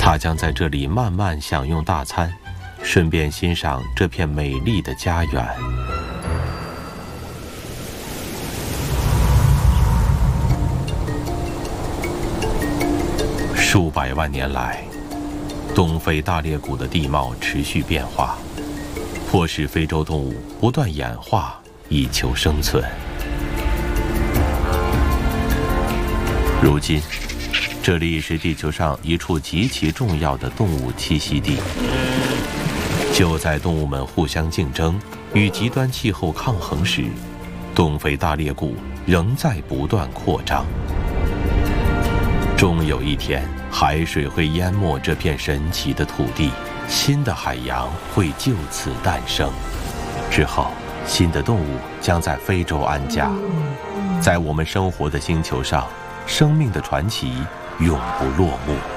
他将在这里慢慢享用大餐，顺便欣赏这片美丽的家园。数百万年来，东非大裂谷的地貌持续变化，迫使非洲动物不断演化以求生存。如今，这里是地球上一处极其重要的动物栖息地。就在动物们互相竞争与极端气候抗衡时，东非大裂谷仍在不断扩张。终有一天，海水会淹没这片神奇的土地，新的海洋会就此诞生。之后，新的动物将在非洲安家。在我们生活的星球上，生命的传奇永不落幕。